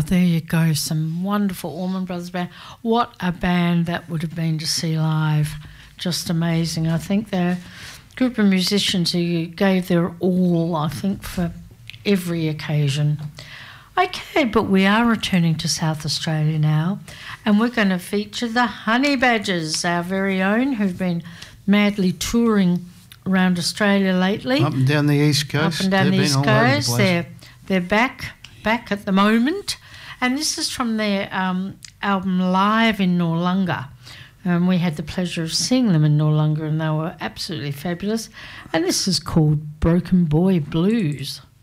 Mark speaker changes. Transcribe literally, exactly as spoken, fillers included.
Speaker 1: there you go. Some wonderful Allman Brothers band. What a band that would have been to see live. Just amazing. I think they're a group of musicians who gave their all, I think, for every occasion. Okay, but we are returning to South Australia now, and we're going to feature the Honey Badgers, our very own, who've been madly touring around Australia lately.
Speaker 2: Up and down the East Coast.
Speaker 1: Up and down
Speaker 2: They've
Speaker 1: the East
Speaker 2: been all over the
Speaker 1: Coast.
Speaker 2: place.
Speaker 1: They're, they're back, back at the moment. And this is from their um, album Live in Noarlunga. Um, we had the pleasure of seeing them in Noarlunga, and they were absolutely fabulous. And this is called Broken Boy Blues.